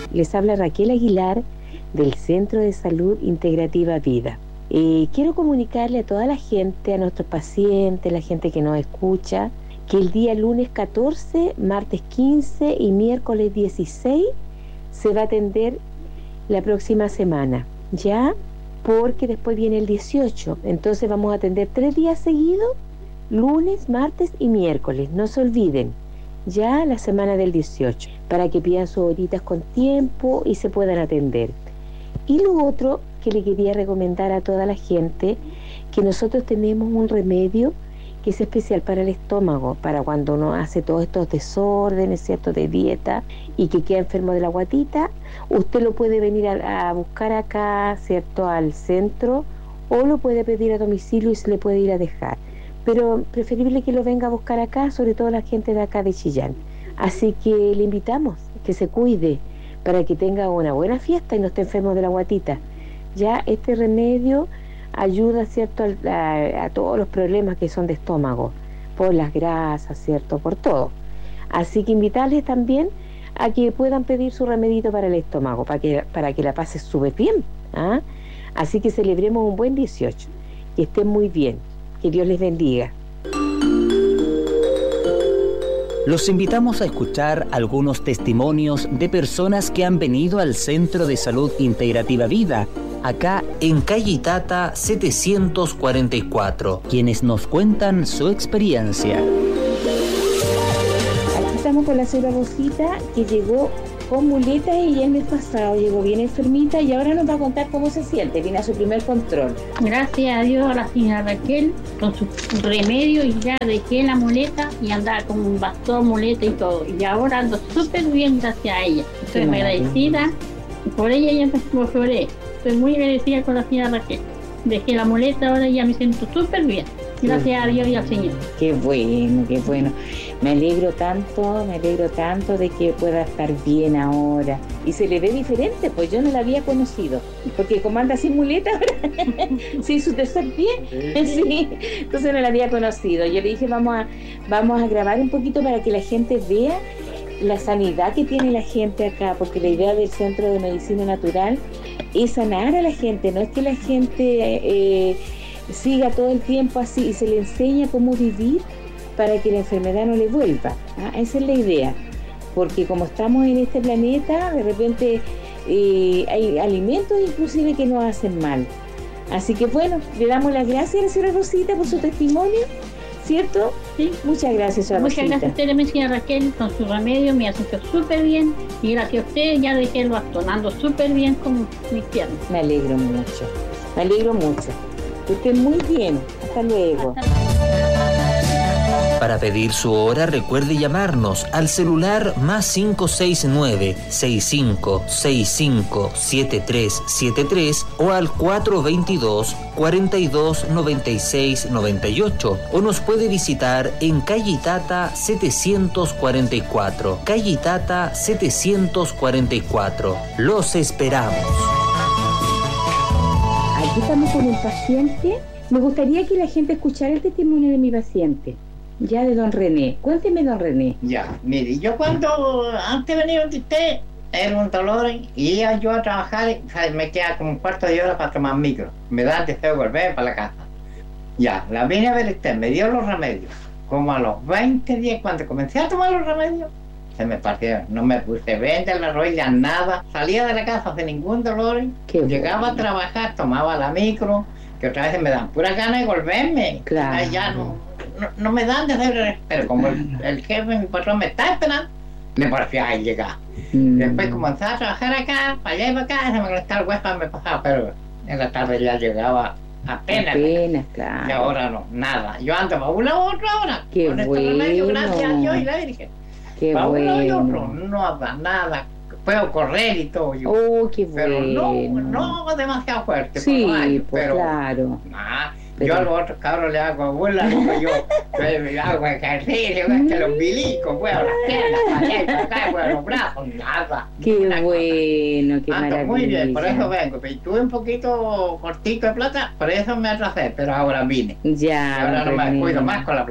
Les habla Raquel Aguilar del Centro de Salud Integrativa Vida. Quiero comunicarle a toda la gente, a nuestros pacientes, la gente que nos escucha, que el día lunes 14, martes 15 y miércoles 16 se va a atender la próxima semana, ¿ya? Porque después viene el 18, entonces vamos a atender 3 días seguidos, lunes, martes y miércoles, no se olviden, ya la semana del 18, para que pidan sus horitas con tiempo y se puedan atender. Y lo otro que le quería recomendar a toda la gente, que nosotros tenemos un remedio que es especial para el estómago, para cuando uno hace todos estos desórdenes, ¿cierto?, de dieta y que queda enfermo de la guatita. Usted lo puede venir a buscar acá, ¿cierto?, al centro, o lo puede pedir a domicilio y se le puede ir a dejar. Pero preferible que lo venga a buscar acá, sobre todo la gente de acá de Chillán. Así que le invitamos que se cuide para que tenga una buena fiesta y no esté enfermo de la guatita. Ya este remedio ayuda, ¿cierto?, a todos los problemas que son de estómago, por las grasas, ¿cierto?, por todo. Así que invitarles también a que puedan pedir su remedito para el estómago, para que la pase súper bien, ¿ah? Así que celebremos un buen 18, que estén muy bien, que Dios les bendiga. Los invitamos a escuchar algunos testimonios de personas que han venido al Centro de Salud Integrativa Vida, acá en calle Itata 744, quienes nos cuentan su experiencia. Aquí estamos con la señora Rosita, que llegó con muletas y el mes pasado llegó bien enfermita y ahora nos va a contar cómo se siente, viene a su primer control. Gracias a Dios, a la señora Raquel, con su remedio, y ya dejé la muleta y andaba con un bastón, muleta y todo. Y ahora ando súper bien gracias a ella. Estoy muy agradecida. Por ella ya me mejoré. Estoy muy agradecida con la señora Raquel. Dejé la muleta, ahora ya me siento súper bien. Gracias a Dios y al Señor. Qué bueno, qué bueno. Me alegro tanto de que pueda estar bien ahora. Y se le ve diferente, pues yo no la había conocido. Porque como anda sin muleta ahora, se hizo tercer pie. Sí, entonces no la había conocido. Yo le dije, vamos a grabar un poquito para que la gente vea la sanidad que tiene la gente acá, porque la idea del Centro de Medicina Natural es sanar a la gente, no es que la gente siga todo el tiempo así, y se le enseña cómo vivir para que la enfermedad no le vuelva, ¿ah? Esa es la idea, porque como estamos en este planeta, de repente hay alimentos inclusive que nos hacen mal. Así que bueno, le damos las gracias a la señora Rosita por su testimonio, ¿cierto? Sí. Muchas gracias, señora Rosita. Muchas gracias a usted, señora Raquel, con su remedio me ha sentido súper bien, y gracias a usted ya dejé el bastonando súper bien con mis piernas. Me alegro mucho. Que estén muy bien. Hasta luego. Para pedir su hora, recuerde llamarnos al celular +569 6565 7373 o al 422 42 96 98, o nos puede visitar en calle Itata 744. Calle Itata 744. Los esperamos. Aquí estamos con un paciente. Me gustaría que la gente escuchara el testimonio de mi paciente, ya de don René. Cuénteme, don René. Ya, mire, yo cuando antes venía donde usted, era un dolor y iba yo a trabajar, me queda como un cuarto de hora para tomar micro. Me da deseo de volver para la casa. Ya, la vine a ver usted, me dio los remedios. Como a los 20 días, cuando comencé a tomar los remedios, se me partieron. No me puse venda en la rodilla, nada. Salía de la casa sin ningún dolor. Llegaba a trabajar, tomaba la micro, que otra vez me dan pura ganas de volverme. Claro. Ya no me dan de hacer, pero como el jefe, mi patrón, me está esperando, me parecía ahí llegar. Después comencé a trabajar acá, para allá y para acá, se me conectaba el huésped, me pasaba, pero en la tarde ya llegaba apenas, claro. Y ahora no, nada. Yo ando para uno u otro ahora. Qué con bueno. Este remedio, gracias a Dios y la Virgen. Qué para bueno. uno y otro, no da nada. Puedo correr y todo yo. Oh, qué pero bueno. no demasiado fuerte. Sí, años, pues pero, claro. Yo a los otros cabros le hago burla, yo hago ejercicio, que los milicos, pues, las piernas, para allá y para acá, pues, los brazos, nada. Qué bueno, qué maravilla. Muy bien, por eso vengo. Tuve un poquito cortito de plata, por eso me atrasé, pero ahora vine. Ya. Ahora no me cuido más con la plata.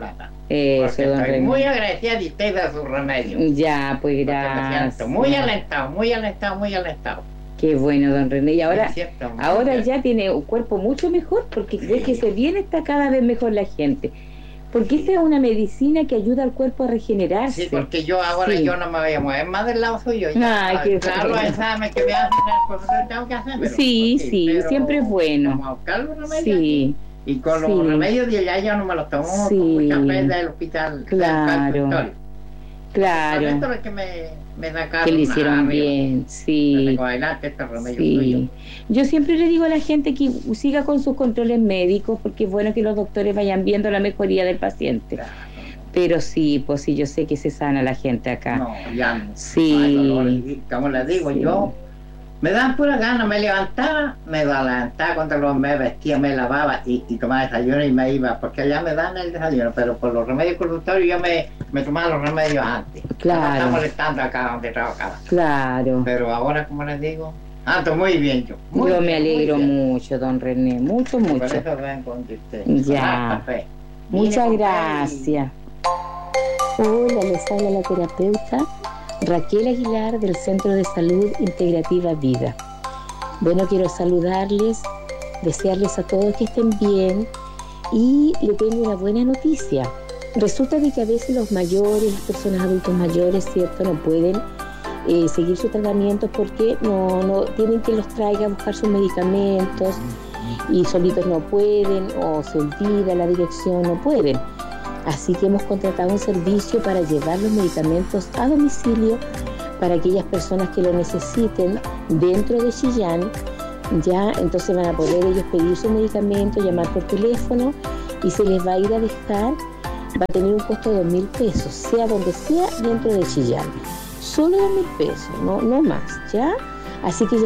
Eso, don estoy René. muy agradecida de usted de su remedio. Ya, pues Porque me gracias. siento muy alentado, muy alentado, muy alentado. Qué bueno, don René. Y ahora, Me siento muy ahora bien. ya tiene un cuerpo mucho mejor porque desde que se viene está cada vez mejor la gente. Porque esta es una medicina que ayuda al cuerpo a regenerarse. Sí, porque yo ahora Sí. yo no me voy a mover más del lado suyo. Ay, qué claro, los bueno. exámenes que me hacen, pues tengo que hacer. Sí, sí, pero siempre es bueno. Como a buscar los remedios Sí, aquí. Y con los sí. remedios de allá yo no me los tomo Sí. con mucha fe del hospital. Claro. claro, Esto es lo que me da que le carne hicieron arriba. bien, Yo sí. tengo adelante estos remedios Sí, suyos. yo siempre le digo a la gente que siga con sus controles médicos porque es bueno que los doctores vayan viendo la mejoría del paciente. Claro. Pero sí, pues sí, yo sé que se sana la gente acá. No, ya no. Sí. No hay dolores. Y como les digo, Sí. yo me dan pura gana, me levantaba cuando me vestía, me lavaba y tomaba desayuno y me iba, porque allá me dan el desayuno, pero por los remedios consultorios yo me tomaba los remedios antes. Claro. No está molestando acá donde trabajaba. Claro. Pero ahora, como les digo, ando muy bien yo. Muy Yo me bien, muy alegro bien. mucho, don René, mucho, Por mucho. eso vengo donde usted. Ya. Con harta fe. Muchas Vine con fe y- gracias. Hola, les habla la terapeuta Raquel Aguilar del Centro de Salud Integrativa Vida. Bueno, quiero saludarles, desearles a todos que estén bien y le tengo una buena noticia. Resulta de que a veces los mayores, las personas adultos mayores, ¿cierto?, no pueden seguir sus tratamientos porque no tienen que los traiga a buscar sus medicamentos y solitos no pueden o se olvida la dirección, no pueden. Así que hemos contratado un servicio para llevar los medicamentos a domicilio para aquellas personas que lo necesiten dentro de Chillán. Ya, entonces van a poder ellos pedir su medicamento, llamar por teléfono y se les va a ir a dejar. Va a tener un costo de 2.000 pesos, sea donde sea dentro de Chillán. Solo 2.000 pesos, no más, ¿ya? Así que ya